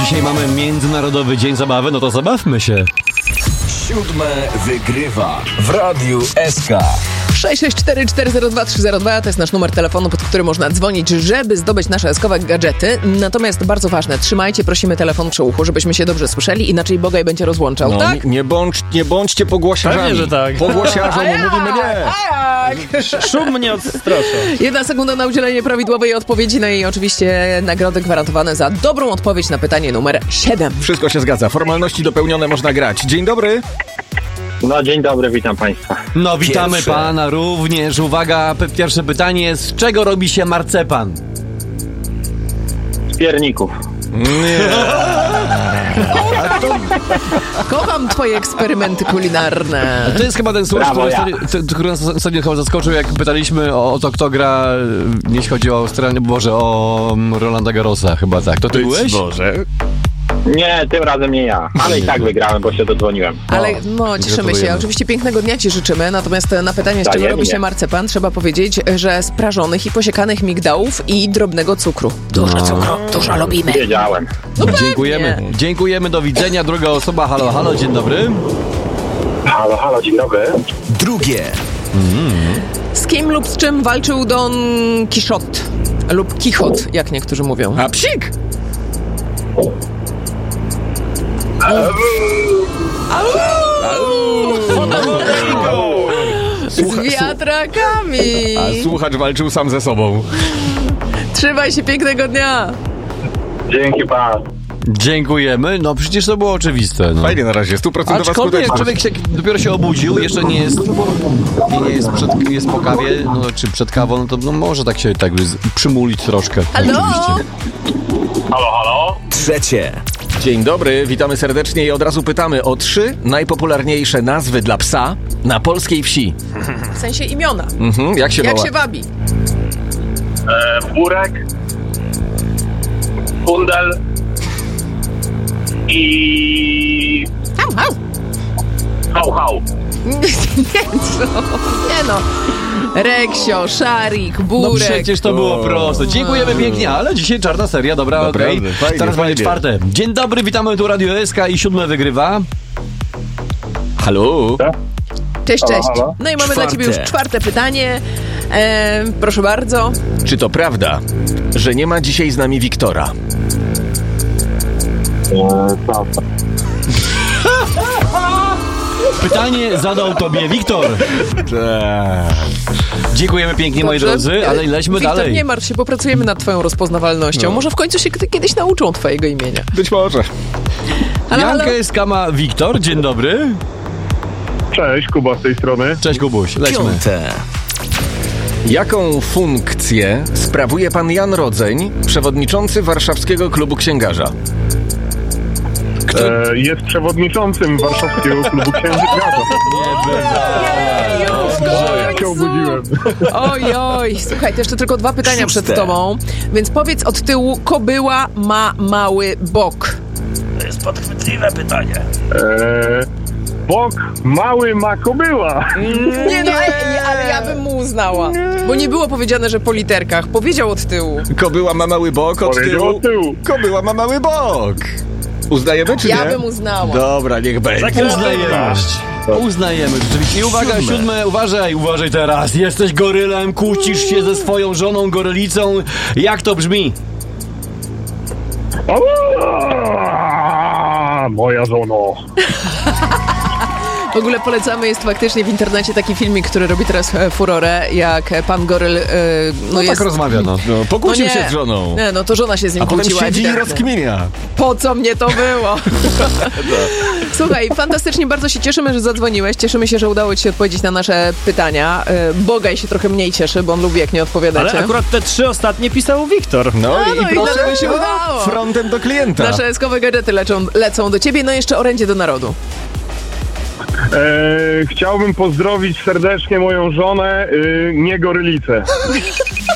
dzisiaj mamy Międzynarodowy Dzień Zabawy, no to zabawmy się. 7 wygrywa w Radiu SK. 664402302 to jest nasz numer telefonu, pod który można dzwonić, żeby zdobyć nasze eskowe gadżety. Natomiast bardzo ważne, trzymajcie, prosimy telefon przy uchu, żebyśmy się dobrze słyszeli, inaczej Bogaj będzie rozłączał, no, tak? Nie bądźcie pogłosiarzami. Pewnie, że tak. Pogłosiarzom mówimy nie. Szum mnie odstrasza. 1 sekunda na udzielenie prawidłowej odpowiedzi, no i oczywiście nagrody gwarantowane za dobrą odpowiedź na pytanie numer 7. Wszystko się zgadza. Formalności dopełnione, można grać. Dzień dobry. No dzień dobry, witam Państwa. No witamy Pierwsze. pana również. Uwaga, pierwsze pytanie. Z czego robi się marcepan? Z pierników. Kocham twoje eksperymenty kulinarne. To jest chyba ten słuchacz, Brawo, który nas ostatnio chyba zaskoczył, jak pytaliśmy o to, kto gra, jeśli chodzi o Australię, Boże, o Rolanda Garrosa, chyba tak. To ty byłeś? Boże. Nie, tym razem nie ja, ale i tak wygrałem, bo się dodzwoniłem. Ale no, cieszymy się. gratulujemy. Oczywiście pięknego dnia ci życzymy, natomiast na pytanie, z czego Wzajemnie. robi się marcepan, trzeba powiedzieć, że z prażonych i posiekanych migdałów i drobnego cukru. Dużo cukru, dużo lubimy. Wiedziałem. No pewnie. Dziękujemy, do widzenia. Druga osoba, halo, halo, dzień dobry. Halo, dzień dobry. Drugie. Z kim lub z czym walczył Don Quixote? Lub Kichot, jak niektórzy mówią. A psik! Z wiatrakami. A słuchacz walczył sam ze sobą. Trzymaj się, pięknego dnia. Dzięki pan. Dziękujemy. No przecież to było oczywiste. No. Fajnie na razie, 100% Aczkolwiek skuteczność. człowiek się dopiero się obudził, jeszcze nie jest jest po kawie, no, czy przed kawą, no to no, może tak się przymulić troszkę. Halo? Oczywiście. Halo? Trzecie. Dzień dobry, witamy serdecznie i od razu pytamy o 3 najpopularniejsze nazwy dla psa na polskiej wsi. W sensie imiona. Jak się Jak woła? się wabi? Burek, Kundel i... Hał. Nie, co? Nie no. Reksio, Szarik, No Burek. przecież to było proste. Dziękujemy pięknie, ale dzisiaj czarna seria, dobra, okej. Naprawdę, fajnie, Teraz będzie fajnie. czwarte. Dzień dobry, witamy tu Radio SK i 7 wygrywa. Halo? Cześć. halo. No i mamy dla ciebie już Czwarte. 4 pytanie. Proszę bardzo. Czy to prawda, że nie ma dzisiaj z nami Wiktora? Pytanie zadał tobie Wiktor. Dziękujemy pięknie, moi Dobrze. drodzy, ale lećmy Wiktor, dalej. nie martw się, popracujemy nad twoją rozpoznawalnością. Może w końcu się kiedyś nauczą twojego imienia. Być może. Halo, halo? Jankę z Kama Wiktor, dzień dobry. Cześć, Kuba z tej strony. Cześć Kubuś, lećmy. Piąte. Jaką funkcję sprawuje pan Jan Rodzeń, przewodniczący Warszawskiego Klubu Księgarza? Jest przewodniczącym Warszawskiego Klubu Księgarza. Ja się obudziłem. Oj, słuchaj, to jeszcze tylko 2 pytania przed Szóste. tobą. Więc powiedz od tyłu, kobyła ma mały bok. Bok mały ma kobyła. Nie no, ale ja bym mu uznała. Bo nie było powiedziane, że po literkach. Powiedział od tyłu. Kobyła ma mały bok od Powiedział tyłu. od tyłu. Kobyła ma mały bok. Uznajemy czy Ja nie? bym uznała. Dobra, niech będzie. Uznajemy, rzeczywiście. I uwaga, 7, uważaj teraz. Jesteś gorylem, kłócisz się ze swoją żoną gorylicą. Jak to brzmi? Moja żono. W ogóle polecamy, jest faktycznie w internecie taki filmik, który robi teraz furorę, jak pan goryl No jest... tak rozmawia, no. No, pokłócił No nie. się z żoną. Nie, no to żona się z nim A potem kłóciła. siedzi i ewidentnie. rozkminia. Po co mnie to było? Słuchaj, fantastycznie, bardzo się cieszymy, że zadzwoniłeś. Cieszymy się, że udało ci się odpowiedzieć na nasze pytania. Bogaj się trochę mniej cieszy, bo on lubi, jak nie odpowiadacie. Ale akurat te 3 ostatnie pisał Wiktor. No, no i proszę, dlatego się udało. frontem do klienta. Nasze eskowe gadżety lecą do ciebie, no i jeszcze orędzie do narodu. Chciałbym pozdrowić serdecznie moją żonę, nie gorylicę.